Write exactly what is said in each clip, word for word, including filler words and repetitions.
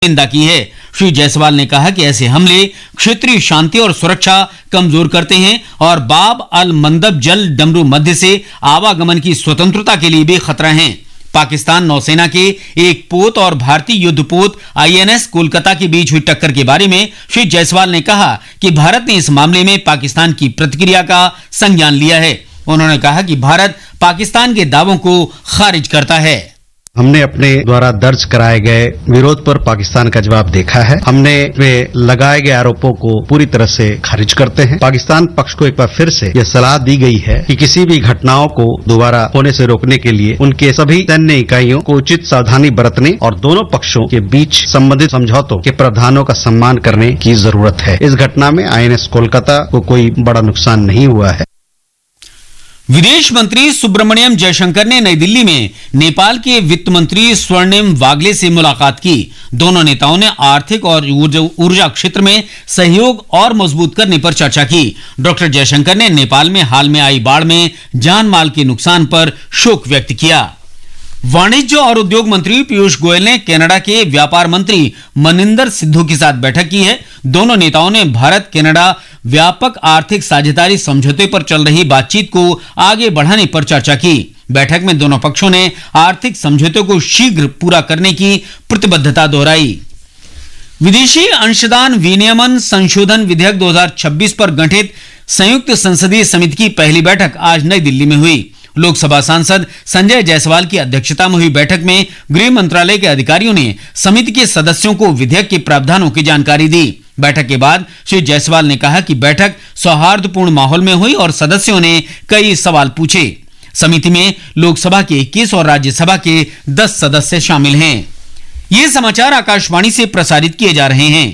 निंदा की है। श्री जायसवाल ने कहा कि ऐसे हमले क्षेत्रीय शांति और सुरक्षा कमजोर करते हैं और बाब अल मंदब जल डमरू मध्य से आवागमन की स्वतंत्रता के लिए भी खतरा हैं। पाकिस्तान नौसेना के एक पोत और भारतीय युद्धपोत आईएनएस कोलकाता के बीच हुई टक्कर के बारे में श्री जायसवाल ने कहा कि भारत ने इस मामले में पाकिस्तान की प्रतिक्रिया का संज्ञान लिया है। उन्होंने कहा कि भारत पाकिस्तान के दावों को खारिज करता है। हमने अपने द्वारा दर्ज कराए गए विरोध पर पाकिस्तान का जवाब देखा है। हमने वे लगाए गए आरोपों को पूरी तरह से खारिज करते हैं। पाकिस्तान पक्ष को एक बार फिर से यह सलाह दी गई है कि किसी भी घटनाओं को दोबारा होने से रोकने के लिए उनके सभी सैन्य इकाइयों को उचित सावधानी बरतने और दोनों पक्षों के बीच संबंधित समझौतों के प्रावधानों का सम्मान करने की जरूरत है। इस घटना में आईएनएस कोलकाता को कोई बड़ा नुकसान नहीं हुआ है। विदेश मंत्री सुब्रमण्यम जयशंकर ने नई दिल्ली में नेपाल के वित्त मंत्री स्वर्णिम वाग्ले से मुलाकात की। दोनों नेताओं ने आर्थिक और ऊर्जा क्षेत्र में सहयोग और मजबूत करने पर चर्चा की। डॉक्टर जयशंकर ने नेपाल में हाल में आई बाढ़ में जान माल के नुकसान पर शोक व्यक्त किया। वाणिज्य और उद्योग मंत्री पीयूष गोयल ने कनाडा के व्यापार मंत्री मनिंदर सिद्धू के साथ बैठक की है। दोनों नेताओं ने भारत कनाडा व्यापक आर्थिक साझेदारी समझौते पर चल रही बातचीत को आगे बढ़ाने पर चर्चा की। बैठक में दोनों पक्षों ने आर्थिक समझौते को शीघ्र पूरा करने की प्रतिबद्धता दोहराई। विदेशी अंशदान विनियमन संशोधन विधेयक दो हज़ार छब्बीस पर गठित संयुक्त संसदीय समिति की पहली बैठक आज नई दिल्ली में हुई। लोकसभा सांसद संजय जायसवाल की अध्यक्षता में हुई बैठक में गृह मंत्रालय के अधिकारियों ने समिति के सदस्यों को विधेयक के प्रावधानों की जानकारी दी। बैठक के बाद श्री जायसवाल ने कहा कि बैठक सौहार्दपूर्ण माहौल में हुई और सदस्यों ने कई सवाल पूछे। समिति में लोकसभा के इक्कीस और राज्यसभा के दस सदस्य शामिल हैं। ये समाचार आकाशवाणी से प्रसारित किए जा रहे हैं।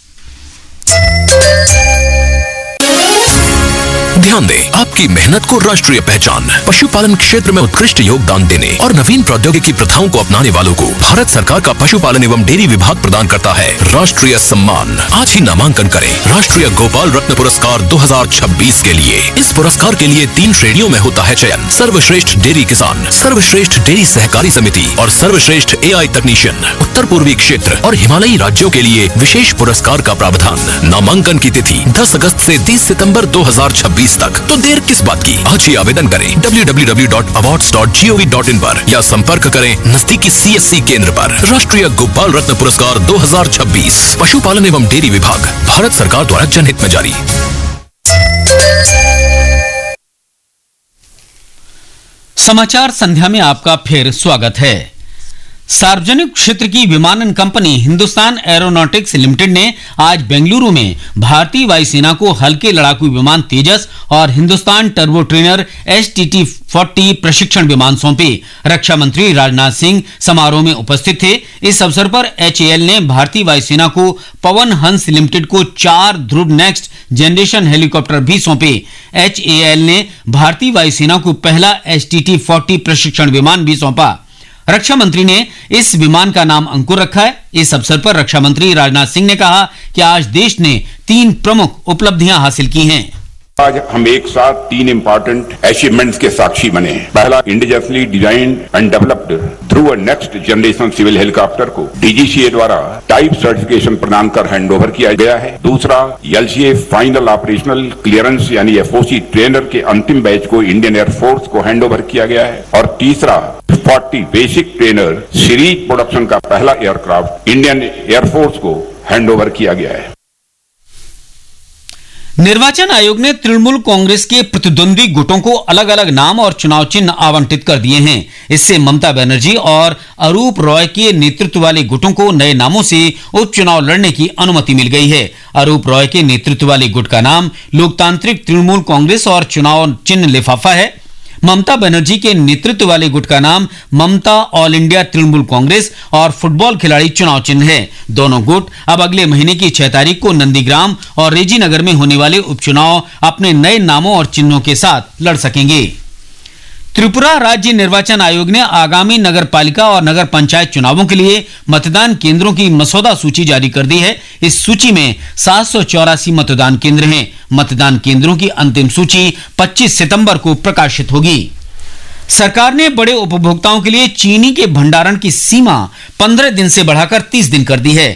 ध्यान दें, आपकी मेहनत को राष्ट्रीय पहचान। पशुपालन क्षेत्र में उत्कृष्ट योगदान देने और नवीन प्रौद्योगिकी प्रथाओं को अपनाने वालों को भारत सरकार का पशुपालन एवं डेयरी विभाग प्रदान करता है राष्ट्रीय सम्मान। आज ही नामांकन करें राष्ट्रीय गोपाल रत्न पुरस्कार दो हज़ार छब्बीस के लिए। इस पुरस्कार के लिए तीन श्रेणियों में होता है चयन: सर्वश्रेष्ठ डेयरी किसान, सर्वश्रेष्ठ डेयरी सहकारी समिति और सर्वश्रेष्ठ एआई तकनीशियन। उत्तर पूर्वी क्षेत्र और हिमालयी राज्यों के लिए विशेष पुरस्कार का प्रावधान। नामांकन की तिथि दस अगस्त से तीस सितम्बर दो हजार छब्बीस तक। तो देर किस बात की, आज ही आवेदन करें W W W dot awards dot G O V dot in पर या संपर्क करें नजदीकी सी एस सी केंद्र पर। राष्ट्रीय गोपाल रत्न पुरस्कार दो हज़ार छब्बीस पशुपालन एवं डेयरी विभाग, भारत सरकार द्वारा जनहित में जारी। समाचार संध्या में आपका फिर स्वागत है। सार्वजनिक क्षेत्र की विमानन कंपनी हिंदुस्तान एरोनॉटिक्स लिमिटेड ने आज बेंगलुरु में भारतीय वायुसेना को हल्के लड़ाकू विमान तेजस और Hindustan turbo trainer S T T चालीस प्रशिक्षण विमान सौंपे। रक्षा मंत्री राजनाथ सिंह समारोह में उपस्थित थे। इस अवसर पर एच ए एल ने भारतीय वायुसेना को पवन हंस लिमिटेड को चार ध्रुव नेक्स्ट जनरेशन हेलीकॉप्टर भी सौंपे। एच ए एल ने भारतीय वायुसेना को पहला एस टी टी चालीस प्रशिक्षण विमान भी सौंपा। रक्षा मंत्री ने इस विमान का नाम अंकुर रखा है। इस अवसर पर रक्षा मंत्री राजनाथ सिंह ने कहा कि आज देश ने तीन प्रमुख उपलब्धियां हासिल की हैं। आज हम एक साथ तीन इम्पोर्टेंट अचीवमेंट्स के साक्षी बने हैं। पहला, indigenously designed and developed Dhruv next generation civil helicopter को डी जी सी ए द्वारा टाइप सर्टिफिकेशन प्रदान कर हैंडओवर किया गया है। दूसरा, L C A final operational clearance यानी एफ ओ सी ट्रेनर के अंतिम बैच को इंडियन एयरफोर्स को हैंडओवर किया गया है। और तीसरा, चालीस बेसिक ट्रेनर सीरीज प्रोडक्शन का पहला एयरक्राफ्ट इंडियन एयरफोर्स को हैंडओवर किया गया है। निर्वाचन आयोग ने तृणमूल कांग्रेस के प्रतिद्वंदी गुटों को अलग अलग नाम और चुनाव चिन्ह आवंटित कर दिए हैं। इससे ममता बनर्जी और अरूप रॉय के नेतृत्व वाले गुटों को नए नामों से उपचुनाव लड़ने की अनुमति मिल गई है। अरूप रॉय के नेतृत्व वाले गुट का नाम लोकतांत्रिक तृणमूल कांग्रेस और चुनाव चिन्ह लिफाफा है। ममता बनर्जी के नेतृत्व वाले गुट का नाम ममता ऑल इंडिया तृणमूल कांग्रेस और फुटबॉल खिलाड़ी चुनाव चिन्ह है। दोनों गुट अब अगले महीने की छह तारीख को नंदीग्राम और रेजीनगर में होने वाले उपचुनाव अपने नए नामों और चिन्हों के साथ लड़ सकेंगे। त्रिपुरा राज्य निर्वाचन आयोग ने आगामी नगर पालिका और नगर पंचायत चुनावों के लिए मतदान केंद्रों की मसौदा सूची जारी कर दी है। इस सूची में सात सौ चौरासी मतदान केंद्र हैं। मतदान केंद्रों की अंतिम सूची पच्चीस सितंबर को प्रकाशित होगी। सरकार ने बड़े उपभोक्ताओं के लिए चीनी के भंडारण की सीमा पंद्रह दिन से बढ़ाकर तीस दिन कर दी है।